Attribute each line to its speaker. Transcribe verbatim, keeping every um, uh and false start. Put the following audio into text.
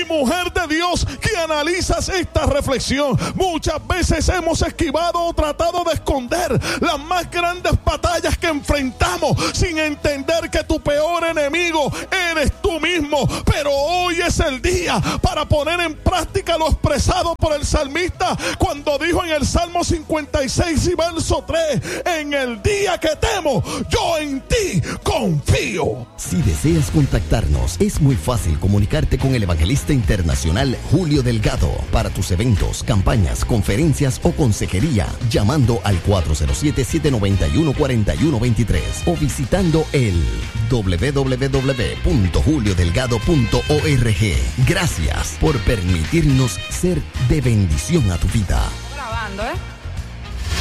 Speaker 1: mujer de Dios que analizas esta reflexión, muchas veces hemos esquivado o tratado de esconder las más grandes batallas que enfrentamos sin entender que tu peor enemigo eres tú mismo. Pero hoy es el día para poner en práctica lo expresado por el salmista cuando dijo en el Salmo cincuenta y seis y verso tres: en el día que temo, yo en ti confío.
Speaker 2: Si deseas contactarnos, es muy fácil comunicarte con el evangelista internacional Julio Delgado para tus eventos, campañas, conferencias o consejería, llamando al cuatro cero siete, siete nueve uno, cuatro uno dos tres o visitando el doble u doble u doble u punto julio delgado punto org. Gracias por permitirnos ser de bendición a tu vida.
Speaker 3: Grabando, ¿eh?